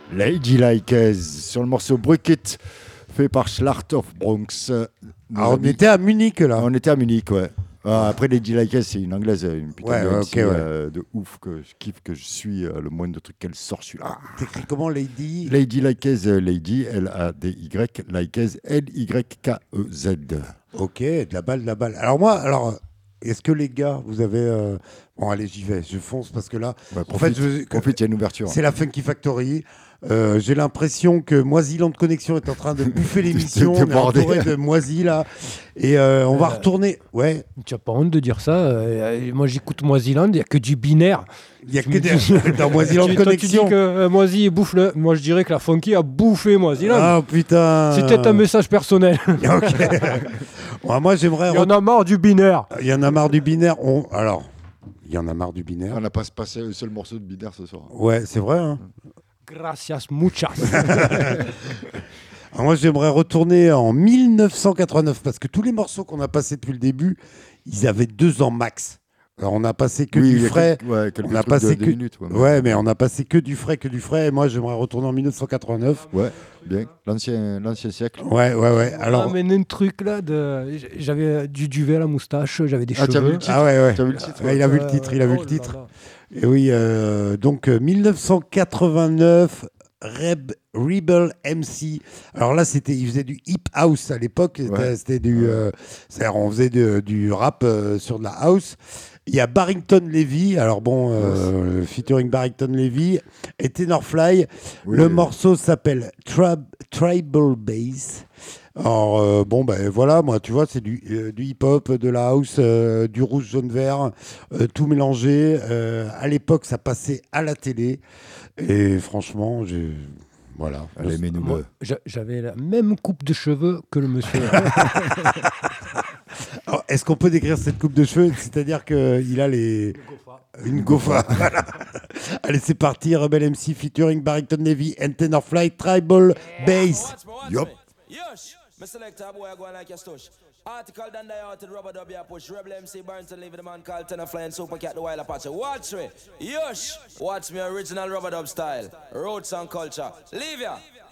Lady Like Us sur le morceau Bricket fait par Schlacht of Bronx. Alors, on était à Munich là. On était à Munich, ouais. Après Lady Like Us, c'est une anglaise, une putain de MC, de ouf que je kiffe, que je suis le moindre de trucs qu'elle sort celui-là. T'écris comment Lady Lady Like Us, Lady, L-A-D-Y, Like Us, L-Y-K-E-Z. Ok, de la balle. Alors moi, est-ce que les gars, vous avez... Bon, allez, j'y vais, je fonce parce que là, Ouais, profite, il y a une ouverture. C'est la Funky Factory. J'ai l'impression que Moisiland Connexion est en train de bouffer l'émission. On est entouré de moisis là. Et on va retourner. Ouais. Tu n'as pas honte de dire ça. Moi, j'écoute Moisiland, il n'y a que du binaire. Il n'y a que dans Moisiland Connexion. Tu dis que Moisi bouffe le. Moi, je dirais que la Funky a bouffé Moisiland. Ah putain. C'était un message personnel. Ok. Ouais, moi, j'aimerais. Il y en a marre du binaire. Il y en a marre du binaire. Alors, il y en a marre du binaire. On n'a pas passé un seul morceau de binaire ce soir. Ouais, c'est vrai. Hein. Gracias muchas. Alors moi, j'aimerais retourner en 1989 parce que tous les morceaux qu'on a passés depuis le début, ils avaient 2 ans max. Alors on a passé que du frais. On a passé que minutes. mais on a passé que du frais. Et moi, j'aimerais retourner en 1989. Ouais, bien. L'ancien siècle. Ouais. Alors, mais un truc là j'avais du duvet à la moustache, j'avais des cheveux. T'as vu le titre ouais. T'as vu le titre Il a vu le titre. Le titre. Là. Et oui, donc 1989. Rebel MC. Alors là, il faisait du hip house à l'époque. C'était c'est-à-dire on faisait du rap sur de la house. Il y a Barrington Levy. Alors bon, featuring Barrington Levy et Tenorfly. Le morceau s'appelle Tribal Bass. Alors voilà, moi tu vois, c'est du hip-hop, de la house, du rouge, jaune, vert, tout mélangé. À l'époque, ça passait à la télé. Et franchement, voilà. Allez, mais moi, j'avais la même coupe de cheveux que le monsieur. Alors, est-ce qu'on peut décrire cette coupe de cheveux? C'est-à-dire qu'il a une gofa. Voilà. Allez, c'est parti. Rebel MC featuring Barrington Levy and Tenorfly, Tribal Bass. Yup. Me select a boy, I go like your stush. Article done die out to rubber dub ya push. Rebel MC Barrington leave the man called Tenorfly and Supercat the Wild Apache. Watch me, yush. Watch me original rubber dub style. Roots and culture. Leave ya.